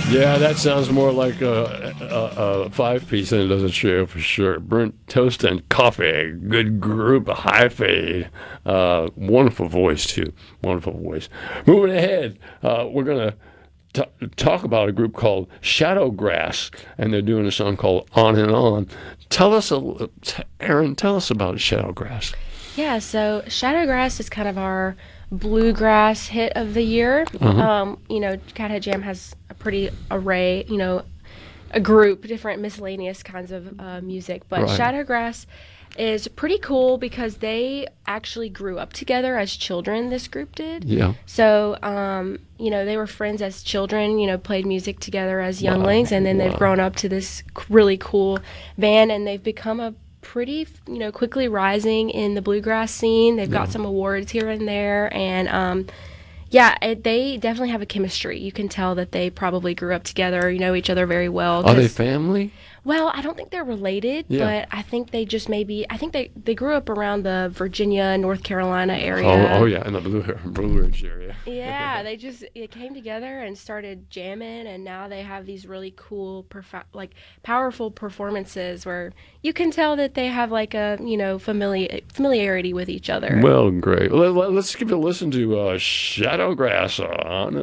Yeah, that sounds more like a five-piece than it does a trio for sure. Burnt toast and coffee. Good group, a high fade. Wonderful voice, too. Wonderful voice. Moving ahead, we're going to talk about a group called Shadowgrass, and they're doing a song called On and On. Tell us, Aaron, tell us about Shadowgrass. Yeah, so Shadowgrass is kind of our bluegrass hit of the year. Cathead Jam has a pretty array, a group, different miscellaneous kinds of music. But Right. Shadowgrass is pretty cool because they actually grew up together as children, this group did. Yeah. So, they were friends as children, played music together as younglings, and then they've Wow. grown up to this really cool band, and they've become a pretty, quickly rising in the bluegrass scene. They've got some awards here and there, and they definitely have a chemistry. You can tell that they probably grew up together, know each other very well. Are they family? Well, I don't think they're related, Yeah. but I think they just I think they grew up around the Virginia, North Carolina area. Oh yeah, in the Blue Ridge area. Yeah, it came together and started jamming, and now they have these really cool, powerful performances where you can tell that they have like a familiarity with each other. Well, great. Let's give it a listen to Shadowgrass on